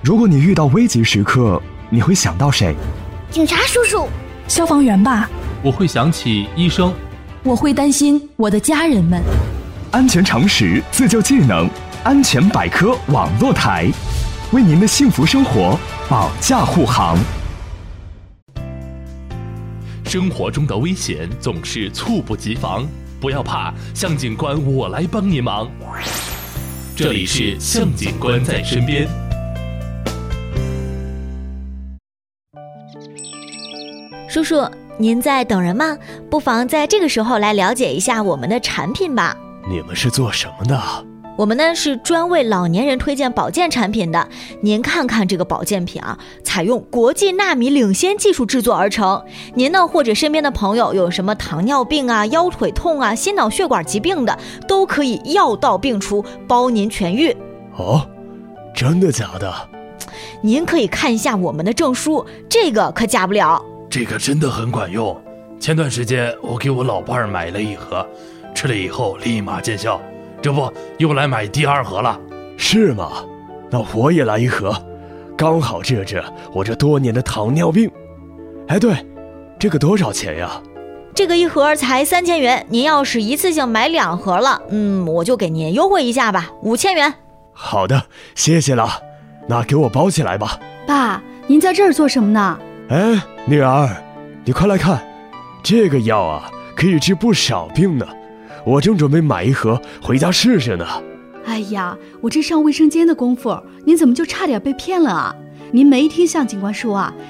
如果你遇到危急时刻，你会想到谁？ 警察叔叔。 消防员吧。 我会想起医生。 我会担心我的家人们。 安全常识，自救技能，安全百科网络台，为您的幸福生活保驾护航。 生活中的危险总是猝不及防，不要怕，向警官我来帮您忙。这里是向警官在身边。 叔叔，您在等人吗？不妨在这个时候来了解一下我们的产品吧。 你们是做什么的？ 我们呢是专为老年人推荐保健产品的。您看看这个保健品啊，采用国际纳米领先技术制作而成。您呢或者身边的朋友有什么糖尿病啊、腰腿痛啊、心脑血管疾病的，都可以药到病除，包您痊愈。 哦，真的假的？ 您可以看一下我们的证书，这个可假不了。 这个真的很管用，前段时间我给我老伴儿买了一盒，吃了以后立马见效，这不又来买第2盒了。 是吗？那我也来一盒，刚好治治我这多年的糖尿病。哎，对，这个多少钱呀？ 这个一盒才3000元，您要是一次性买2盒了，我就给您优惠一下吧，5000元。 好的，谢谢了，那给我包起来吧。 爸，您在这儿做什么呢？ 哎，女儿，你快来看，这个药啊可以治不少病呢，我正准备买一盒回家试试呢。 哎呀，我这上卫生间的功夫，您怎么就差点被骗了啊？您没听向警官说啊，